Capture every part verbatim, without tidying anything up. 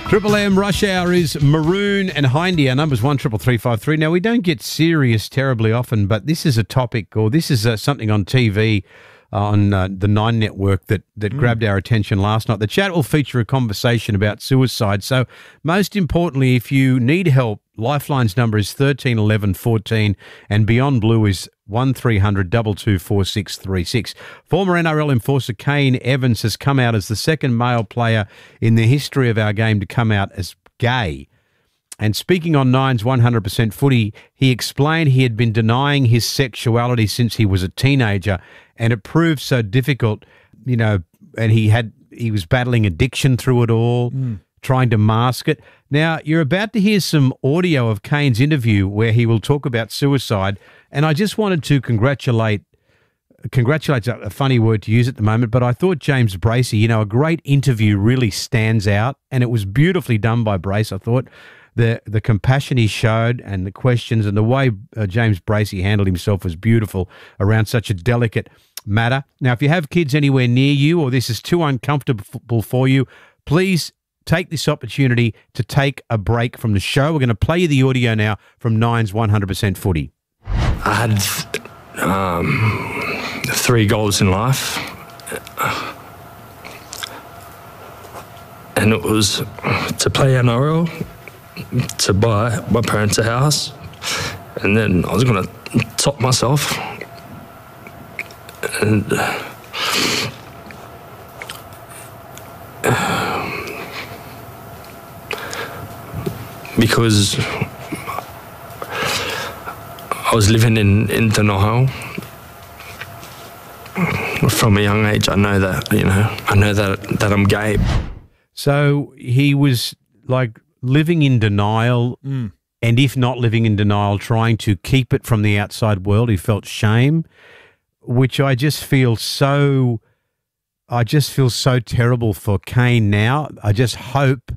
Triple M Rush Hour is Maroon and Hindy. Our number's one triple three five three. Now, we don't get serious terribly often, but this is a topic, or this is uh, something on T V on uh, the Nine Network that, that mm. grabbed our attention last night. The chat will feature a conversation about suicide. So, most importantly, if you need help, Lifeline's number is thirteen eleven fourteen, and Beyond Blue is one three hundred two two four six three six. Former N R L enforcer Kane Evans has come out as the second male player in the history of our game to come out as gay. And speaking on Nine's one hundred percent Footy, he explained he had been denying his sexuality since he was a teenager, and it proved so difficult, you know, and he had he was battling addiction through it all, mm. trying to mask it. Now, you're about to hear some audio of Kane's interview where he will talk about suicide, and I just wanted to congratulate, congratulate's a funny word to use at the moment, but I thought James Bracey, you know, a great interview really stands out, and it was beautifully done by Brace, I thought. The the compassion he showed and the questions and the way uh, James Bracey handled himself was beautiful around such a delicate matter. Now, if you have kids anywhere near you or this is too uncomfortable for you, please take this opportunity to take a break from the show. We're going to play you the audio now from Nine's one hundred percent Footy. I had um, three goals in life, and it was to play N R L, to buy my parents a house, and then I was going to top myself. And uh, because I was living in, in denial from a young age, I know that, you know, I know that, that I'm gay. So he was like living in denial, mm. and if not living in denial, trying to keep it from the outside world. He felt shame, which I just feel so, I just feel so terrible for Kane now. I just hope,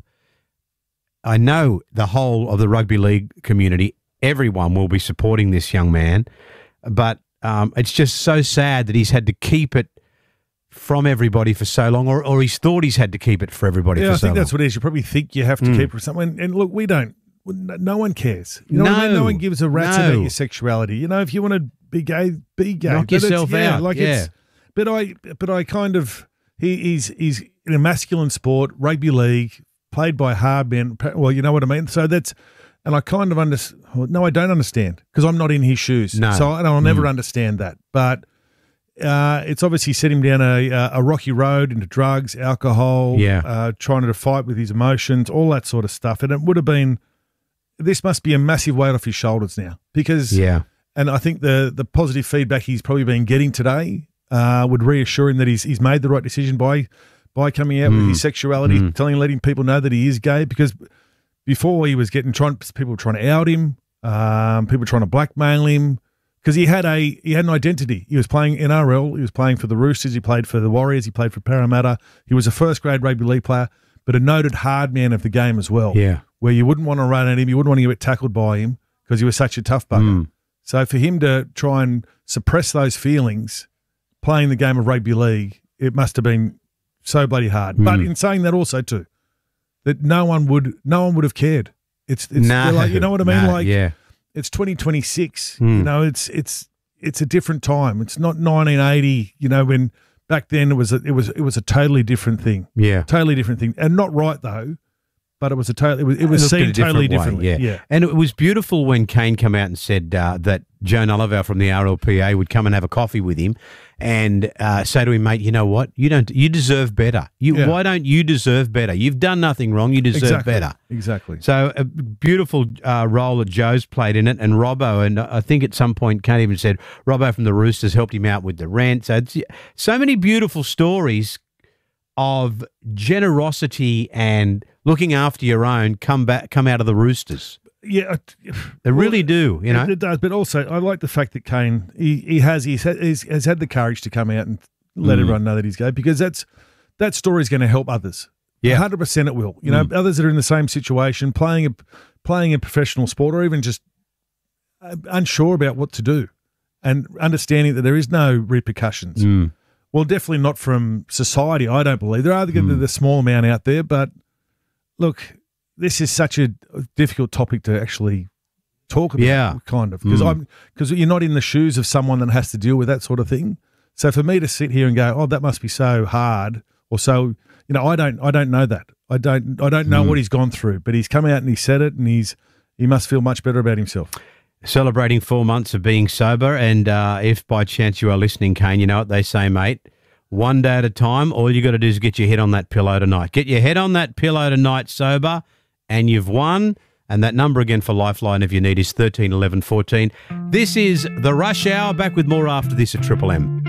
I know the whole of the rugby league community, everyone will be supporting this young man, but um, it's just so sad that he's had to keep it from everybody for so long, or, or he's thought he's had to keep it for everybody yeah, for I so long. think that's what it is. You probably think you have to mm. keep it for someone. And look, we don't, no one cares. You know no, what I mean? No one gives a rat's no. about your sexuality. You know, if you want to be gay, be gay. Knock but yourself yeah, out. Like yeah. It's, but I, but I kind of, he, he's, he's in a masculine sport, rugby league, played by hard men. Well, you know what I mean? So that's, and I kind of understand. No, I don't understand because I'm not in his shoes. No. So and I'll never mm. understand that. But uh, it's obviously set him down a, a rocky road into drugs, alcohol, yeah. uh, trying to fight with his emotions, all that sort of stuff. And it would have been, this must be a massive weight off his shoulders now because, yeah. and I think the the positive feedback he's probably been getting today uh, would reassure him that he's he's made the right decision by by coming out mm. with his sexuality, mm. telling, letting people know that he is gay because before he was getting trying people were trying to out him, um, people were trying to blackmail him because he had a he had an identity. He was playing N R L, he was playing for the Roosters, he played for the Warriors, he played for Parramatta. He was a first grade rugby league player, but a noted hard man of the game as well. Yeah, where you wouldn't want to run at him, you wouldn't want to get tackled by him because he was such a tough bugger. Mm. So for him to try and suppress those feelings, playing the game of rugby league, it must have been so bloody hard. Mm. But in saying that also too, that no one would no one would have cared. It's it's no, like, you know what I mean? No, like yeah. It's twenty twenty-six. Mm. You know, it's it's it's a different time. It's not nineteen eighty, you know, when back then it was a, it was it was a totally different thing. Yeah. Totally different thing. And not right though. But it was a totally, it was, it was it seen totally way, differently. Yeah. yeah. And it was beautiful when Kane came out and said uh, that Joe Nulliver from the R L P A would come and have a coffee with him and uh, say to him, mate, you know what? You don't, you deserve better. You, yeah. Why don't you deserve better? You've done nothing wrong. You deserve exactly. better. Exactly. So a beautiful uh, role that Joe's played in it, and Robbo, and I think at some point Kane even said Robbo from the Roosters helped him out with the rent. So it's, so many beautiful stories of generosity and looking after your own come back, come out of the Roosters. Yeah, they well, really do. You know, it, it does. But also, I like the fact that Kane he, he has he's, he's has had the courage to come out and let mm. everyone know that he's gay because that's that story is going to help others. Yeah, one hundred percent it will. You know, mm. others that are in the same situation, playing a playing a professional sport, or even just unsure about what to do, and understanding that there is no repercussions. Mm. Well, definitely not from society, I don't believe. There are the, mm. the small amount out there, but look, this is such a difficult topic to actually talk about, Yeah. kind of, because Mm. I'm because you're not in the shoes of someone that has to deal with that sort of thing. So for me to sit here and go, oh, that must be so hard, or so, you know, I don't, I don't know that. I don't, I don't know Mm. what he's gone through, but he's come out and he said it, and he's, he must feel much better about himself. Celebrating four months of being sober, and uh, if by chance you are listening, Kane, you know what they say, mate. One day at a time. All you got to do is get your head on that pillow tonight. Get your head on that pillow tonight, sober, and you've won. And that number again for Lifeline, if you need, is thirteen eleven fourteen. This is the Rush Hour. Back with more after this at Triple M.